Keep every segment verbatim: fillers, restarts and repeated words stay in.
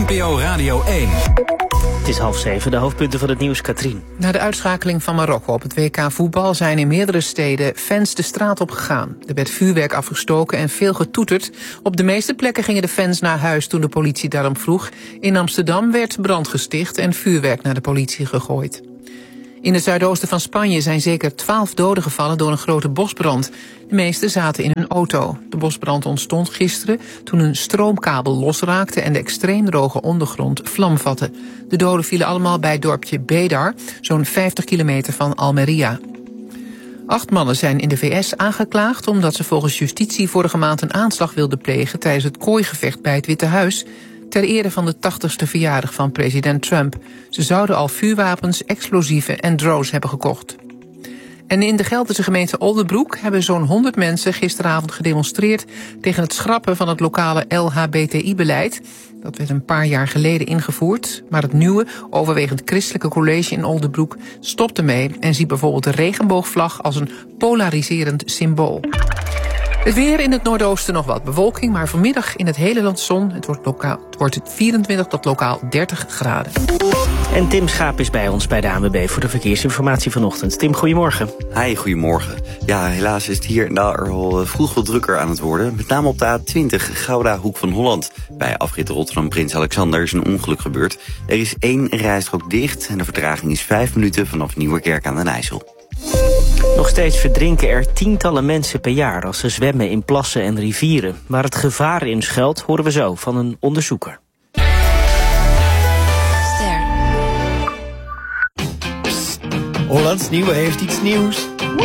P O Radio één. Het is half zeven, de hoofdpunten van het nieuws, Katrien. Na de uitschakeling van Marokko op het W K voetbal zijn in meerdere steden fans de straat op gegaan. Er werd vuurwerk afgestoken en veel getoeterd. Op de meeste plekken gingen de fans naar huis toen de politie daarom vroeg. In Amsterdam werd brand gesticht en vuurwerk naar de politie gegooid. In het zuidoosten van Spanje zijn zeker twaalf doden gevallen door een grote bosbrand. De meeste zaten in een auto. De bosbrand ontstond gisteren toen een stroomkabel losraakte en de extreem droge ondergrond vlam vatte. De doden vielen allemaal bij het dorpje Bedar, zo'n vijftig kilometer van Almeria. Acht mannen zijn in de V S aangeklaagd omdat ze volgens justitie vorige maand een aanslag wilden plegen tijdens het kooigevecht bij het Witte Huis, ter ere van de tachtigste verjaardag van president Trump. Ze zouden al vuurwapens, explosieven en drones hebben gekocht. En in de Gelderse gemeente Oldebroek hebben zo'n honderd mensen gisteravond gedemonstreerd tegen het schrappen van het lokale L H B T I-beleid. Dat werd een paar jaar geleden ingevoerd, maar het nieuwe, overwegend christelijke college in Oldebroek stopt ermee en ziet bijvoorbeeld de regenboogvlag als een polariserend symbool. Het weer: in het noordoosten nog wat bewolking, maar vanmiddag in het hele land zon. Het wordt, lokaal, het wordt vierentwintig tot lokaal dertig graden. En Tim Schaap is bij ons bij de A N W B voor de verkeersinformatie vanochtend. Tim, goedemorgen. Hi, goedemorgen. Ja, helaas is het hier en daar al vroeg wat drukker aan het worden. Met name op de A twintig, Gouda, Hoek van Holland. Bij afrit Rotterdam Prins Alexander is een ongeluk gebeurd. Er is één rijstrook dicht en de vertraging is vijf minuten vanaf Nieuwerkerk aan den IJssel. Nog steeds verdrinken er tientallen mensen per jaar als ze zwemmen in plassen en rivieren. Waar het gevaar in schuilt, horen we zo van een onderzoeker. Ster. Psst. Hollands Nieuwe heeft iets nieuws.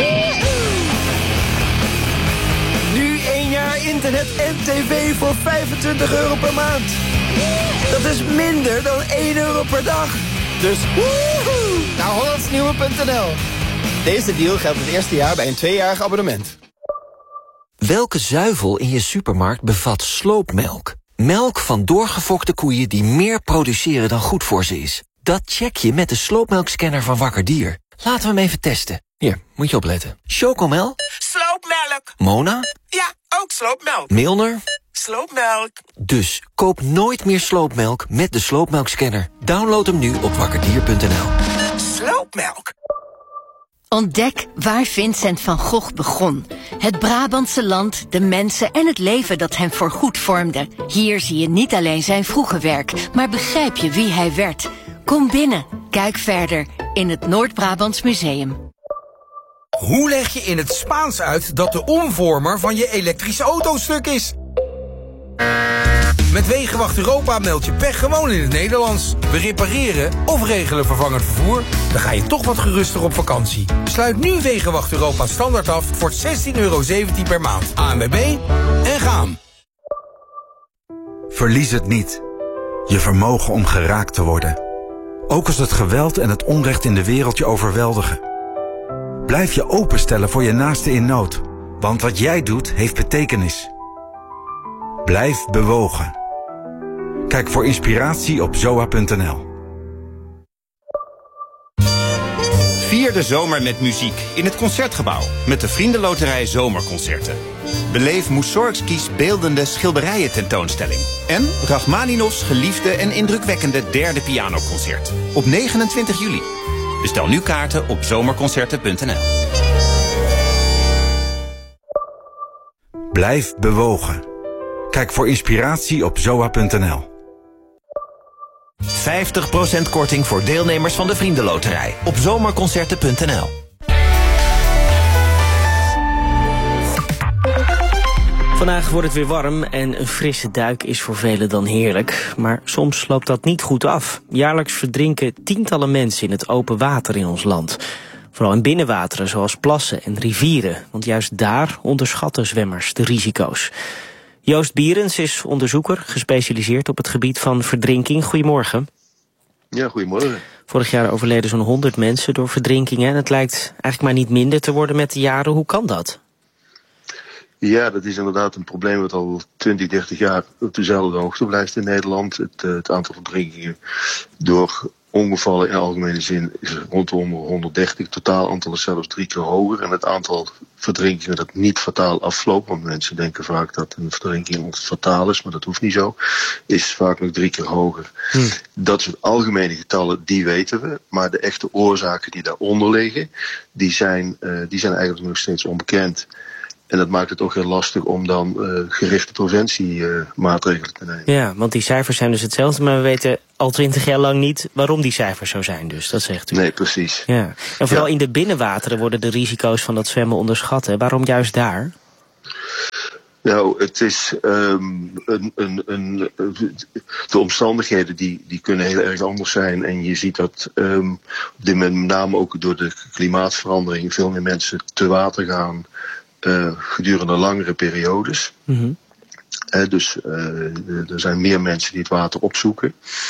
Nu één jaar internet en tv voor vijfentwintig euro per maand. Dat is minder dan één euro per dag. Dus woehoe, naar hollandsnieuwe punt n l. Deze deal geldt het eerste jaar bij een tweejarig abonnement. Welke zuivel in je supermarkt bevat sloopmelk? Melk van doorgefokte koeien die meer produceren dan goed voor ze is. Dat check je met de sloopmelkscanner van Wakker Dier. Laten we hem even testen. Hier, moet je opletten. Chocomel? Sloopmelk. Mona? Ja, ook sloopmelk. Milner? Sloopmelk. Dus koop nooit meer sloopmelk met de sloopmelkscanner. Download hem nu op wakkerdier punt n l. Sloopmelk. Ontdek waar Vincent van Gogh begon. Het Brabantse land, de mensen en het leven dat hem voorgoed vormde. Hier zie je niet alleen zijn vroege werk, maar begrijp je wie hij werd. Kom binnen, kijk verder in het Noord-Brabants Museum. Hoe leg je in het Spaans uit dat de omvormer van je elektrische auto stuk is? Met Wegenwacht Europa meld je pech gewoon in het Nederlands. We repareren of regelen vervangend vervoer. Dan ga je toch wat geruster op vakantie. Sluit nu Wegenwacht Europa standaard af voor zestien euro zeventien per maand. A N W B en gaan. Verlies het niet. Je vermogen om geraakt te worden. Ook als het geweld en het onrecht in de wereld je overweldigen. Blijf je openstellen voor je naaste in nood. Want wat jij doet heeft betekenis. Blijf bewogen. Kijk voor inspiratie op zoa punt n l. Vier de zomer met muziek in het Concertgebouw met de Vriendenloterij Zomerconcerten. Beleef Mussorgskis beeldende schilderijen tentoonstelling. En Rachmaninovs geliefde en indrukwekkende derde pianoconcert. Op negenentwintig juli. Bestel nu kaarten op zomerconcerten punt n l. Blijf bewogen. Kijk voor inspiratie op zoa punt n l. vijftig procent korting voor deelnemers van de Vriendenloterij op zomerconcerten punt n l. Vandaag wordt het weer warm en een frisse duik is voor velen dan heerlijk. Maar soms loopt dat niet goed af. Jaarlijks verdrinken tientallen mensen in het open water in ons land. Vooral in binnenwateren zoals plassen en rivieren. Want juist daar onderschatten zwemmers de risico's. Joost Bierens is onderzoeker, gespecialiseerd op het gebied van verdrinking. Goedemorgen. Ja, goedemorgen. Vorig jaar overleden zo'n honderd mensen door verdrinkingen. En het lijkt eigenlijk maar niet minder te worden met de jaren. Hoe kan dat? Ja, dat is inderdaad een probleem wat al twintig, dertig jaar op dezelfde hoogte blijft in Nederland. Het, het aantal verdrinkingen door ongevallen in algemene zin is rondom honderddertig. Totaal aantal is zelfs drie keer hoger. En het aantal verdrinkingen dat niet fataal afloopt, want mensen denken vaak dat een verdrinking fataal is, maar dat hoeft niet zo, is vaak nog drie keer hoger. Hmm. Dat soort algemene getallen, die weten we. Maar de echte oorzaken die daaronder liggen, die zijn, uh, die zijn eigenlijk nog steeds onbekend. En dat maakt het ook heel lastig om dan uh, gerichte preventiemaatregelen uh, te nemen. Ja, want die cijfers zijn dus hetzelfde, maar we weten al twintig jaar lang niet waarom die cijfers zo zijn. Dus dat zegt u. Nee, precies. Ja. En vooral ja. in de binnenwateren worden de risico's van dat zwemmen onderschat. Hè? Waarom juist daar? Nou, het is um, een, een, een, de omstandigheden die, die kunnen heel erg anders zijn. En je ziet dat um, op dit moment met name ook door de klimaatverandering veel meer mensen te water gaan uh, gedurende langere periodes. Mm-hmm. Uh, dus uh, er zijn meer mensen die het water opzoeken.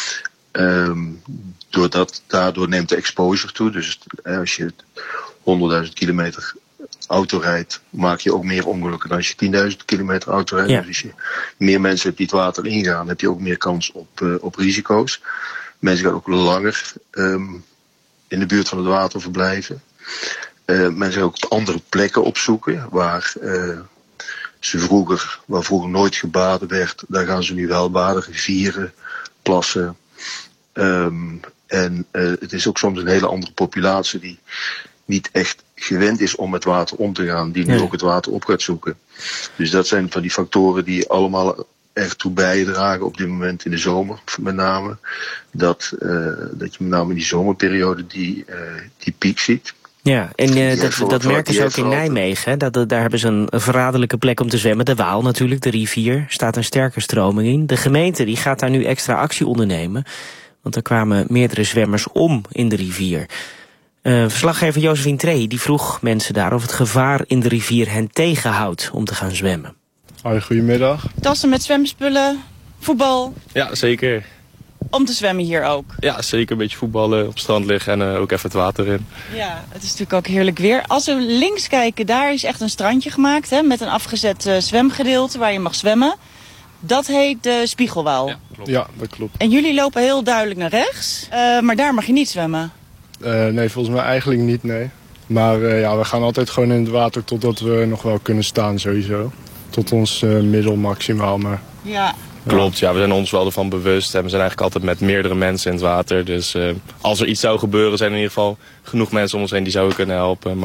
Um, doordat, daardoor neemt de exposure toe. Dus uh, als je honderdduizend kilometer auto rijdt, maak je ook meer ongelukken dan als je tienduizend kilometer auto rijdt. Ja. Dus als je meer mensen hebt die het water ingaan, heb je ook meer kans op, uh, op risico's. Mensen gaan ook langer um, in de buurt van het water verblijven. Uh, mensen gaan ook op andere plekken opzoeken, waar uh, ze vroeger, waar vroeger nooit gebaden werd, daar gaan ze nu wel baden, rivieren, plassen. Um, en uh, het is ook soms een hele andere populatie die niet echt gewend is om met water om te gaan, die nu nee. ook het water op gaat zoeken. Dus dat zijn van die factoren die allemaal ertoe bijdragen op dit moment in de zomer met name, dat, uh, dat je met name in die zomerperiode die, uh, die piek ziet. Ja, en uh, dat, dat merken ze ook in Nijmegen. Hè? Dat, daar hebben ze een, een verraderlijke plek om te zwemmen. De Waal natuurlijk, de rivier, staat een sterke stroming in. De gemeente die gaat daar nu extra actie ondernemen, want er kwamen meerdere zwemmers om in de rivier. Uh, verslaggever Josephine Trey die vroeg mensen daar of het gevaar in de rivier hen tegenhoudt om te gaan zwemmen. Hoi, goedemiddag. Tassen met zwemspullen, voetbal. Ja, zeker. Om te zwemmen hier ook? Ja, zeker. Een beetje voetballen, op het strand liggen en uh, ook even het water in. Ja, het is natuurlijk ook heerlijk weer. Als we links kijken, daar is echt een strandje gemaakt, hè, met een afgezet uh, zwemgedeelte waar je mag zwemmen. Dat heet de Spiegelwaal. Ja, klopt. Ja, dat klopt. En jullie lopen heel duidelijk naar rechts, uh, maar daar mag je niet zwemmen. Uh, nee, volgens mij eigenlijk niet, nee. Maar uh, ja, we gaan altijd gewoon in het water totdat we nog wel kunnen staan sowieso. Tot ons uh, middel maximaal, maar... Ja. Klopt, ja, we zijn ons wel ervan bewust. En we zijn eigenlijk altijd met meerdere mensen in het water. Dus uh, als er iets zou gebeuren, zijn er in ieder geval genoeg mensen om ons heen die zouden kunnen helpen.